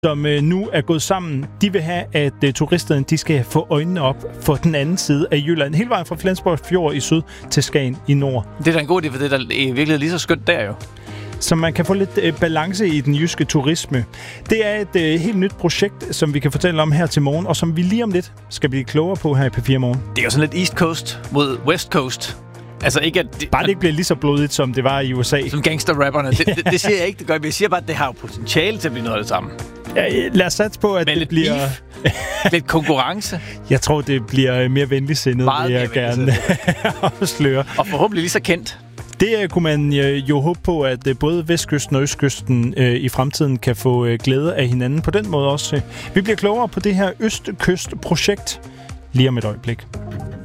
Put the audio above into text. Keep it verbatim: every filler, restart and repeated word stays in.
som øh, nu er gået sammen, de vil have, at øh, turisterne de skal få øjnene op for den anden side af Jylland. Hele vejen fra Flensborg Fjord i syd til Skagen i nord. Det er da en god idé, for det er da virkelig lige så skønt der jo. Så man kan få lidt øh, balance i den jyske turisme. Det er et øh, helt nyt projekt, som vi kan fortælle om her til morgen, og som vi lige om lidt skal blive klogere på her i P fire Morgen. Det er jo sådan lidt East Coast mod West Coast. Altså ikke at... Det, bare det ikke bliver lige så blodigt, som det var i U S A. Som gangster-rapperne. Det, det, det siger jeg ikke, det gør. Jeg siger bare, at det har jo potentiale til at blive noget af det samme. Ja, lad os satse på, at Men det lidt bliver... lidt konkurrence. Jeg tror, det bliver mere venligsindet, vil jeg gerne afsløre. Og forhåbentlig lige så kendt. Det kunne man jo håbe på, at både Vestkysten og Østkysten øh, i fremtiden kan få øh, glæde af hinanden på den måde også. Vi bliver klogere på det her Østkyst-projekt lige om et øjeblik.